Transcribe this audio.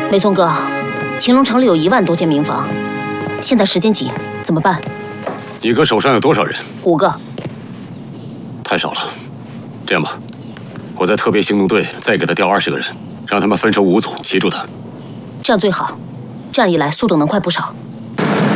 梅松哥，秦龙城里有1万多间民房，现在时间紧，怎么办？ 你哥手上有多少人 ？5个。 太少了。这样吧，我在特别行动队再给他调20个人，让他们分成5组协助他。 这样最好，这样一来速度能快不少。